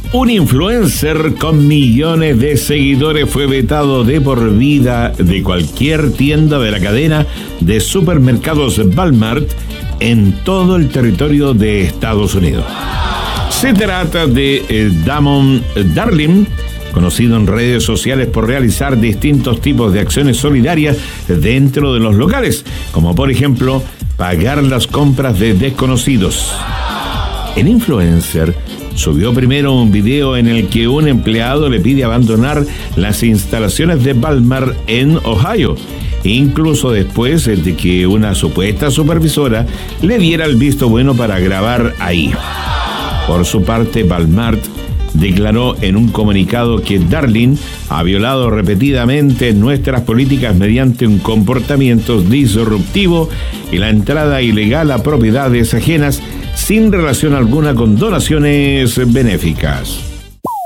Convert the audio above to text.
Un influencer con millones de seguidores fue vetado de por vida de cualquier tienda de la cadena de supermercados Walmart en todo el territorio de Estados Unidos. Se trata de Damon Darling, conocido en redes sociales por realizar distintos tipos de acciones solidarias dentro de los locales, como por ejemplo pagar las compras de desconocidos. El influencer subió primero un video en el que un empleado le pide abandonar las instalaciones de Walmart en Ohio, incluso después de que una supuesta supervisora le diera el visto bueno para grabar ahí. Por su parte, Walmart declaró en un comunicado que Darling ha violado repetidamente nuestras políticas mediante un comportamiento disruptivo y la entrada ilegal a propiedades ajenas sin relación alguna con donaciones benéficas.